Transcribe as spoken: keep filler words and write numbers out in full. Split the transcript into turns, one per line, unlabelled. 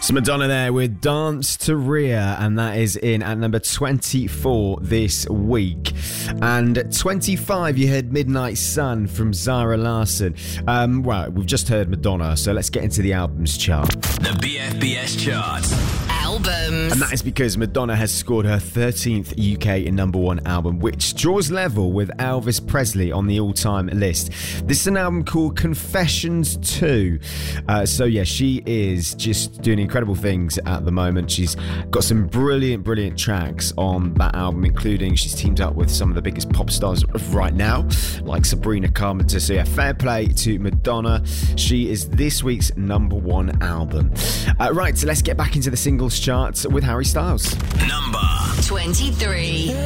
It's Madonna there with Dance to Rhea, and that is in at number twenty-four this week. And at twenty-five, you heard Midnight Sun from Zara Larsson. Um, well, we've just heard Madonna, so let's get into the albums chart.
The B F B S chart.
Albums.
And that is because Madonna has scored her thirteenth U K number one album, which draws level with Elvis Presley on the all-time list. This is an album called Confessions two. Uh, so yeah, she is just doing incredible things at the moment. She's got some brilliant, brilliant tracks on that album, including she's teamed up with some of the biggest pop stars of right now, like Sabrina Carpenter. So yeah, fair play to Madonna. She is this week's number one album. Uh, right, so let's get back into the singles charts with Harry Styles.
Number
twenty-three.